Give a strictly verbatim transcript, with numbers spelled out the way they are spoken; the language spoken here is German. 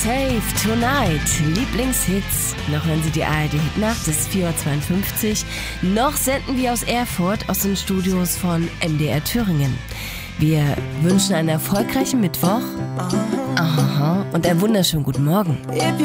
Save Tonight, Lieblingshits. Noch hören Sie die A R D Hitnacht, es ist vier Uhr zweiundfünfzig. Noch senden wir aus Erfurt, aus den Studios von M D R Thüringen. Wir wünschen einen erfolgreichen Mittwoch. Aha. Und einen wunderschönen guten Morgen.